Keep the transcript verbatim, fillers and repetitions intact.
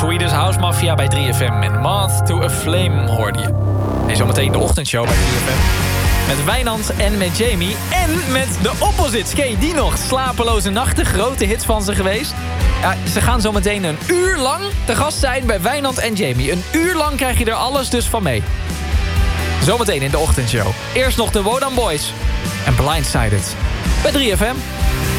Swedish House Mafia bij drie F M. En Moth to a Flame hoorde je. En zometeen de ochtendshow bij drie F M. Met Wijnand en met Jamie. En met de Opposites. Ken je die nog? Slapeloze nachten, grote hits van ze geweest. Ja, ze gaan zometeen een uur lang te gast zijn bij Wijnand en Jamie. Een uur lang krijg je er alles dus van mee. Zometeen in de ochtendshow. Eerst nog de Wodan Boys. En Blindsided. Bij drie F M.